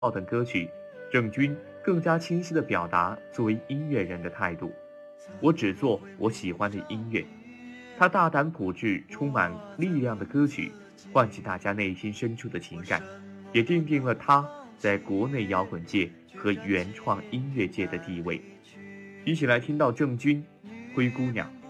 等歌曲，郑钧更加清晰地表达作为音乐人的态度：我只做我喜欢的音乐。他大胆朴质、充满力量的歌曲，唤起大家内心深处的情感，也奠定了他在国内摇滚界和原创音乐界的地位。一起来听到郑钧《灰姑娘》。